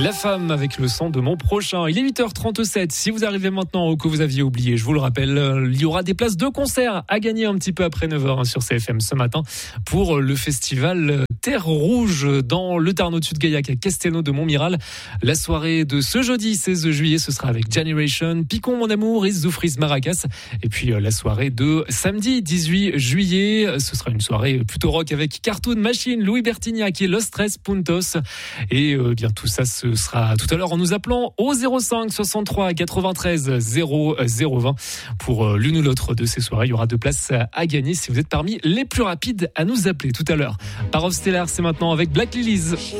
La femme avec le son de mon prochain. Il est 8h37. Si vous arrivez maintenant ou que vous aviez oublié, je vous le rappelle, il y aura des places de concert à gagner un petit peu après 9h sur CFM ce matin pour le festival Terre Rouge dans le Tarn au-dessus de Gaillac à Castelnau de Montmiral. La soirée de ce jeudi 16 juillet, ce sera avec Generation, Picon mon amour et Zoufris Maracas. Et puis la soirée de samedi 18 juillet, ce sera une soirée plutôt rock avec Cartoon Machine, Louis Bertignac et Los Tres Puntos. Et bien tout ça, ce sera tout à l'heure en nous appelant au 05 63 93 00 20 pour l'une ou l'autre de ces soirées. Il y aura 2 places à gagner si vous êtes parmi les plus rapides à nous appeler tout à l'heure. Parov Stellar, c'est maintenant avec Black Lilies.